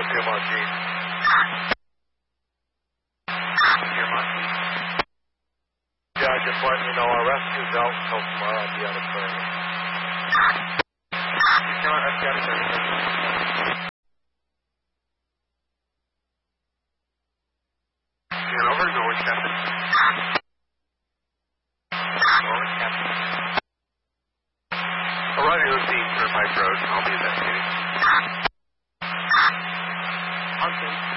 with PMRG. Yeah, just letting you know our rescue's out until tomorrow at the other service. Over, Norwood, Captain. Norwood, Captain. Alrighty, let's see Turnpike Road. I'll be investigating. On scene.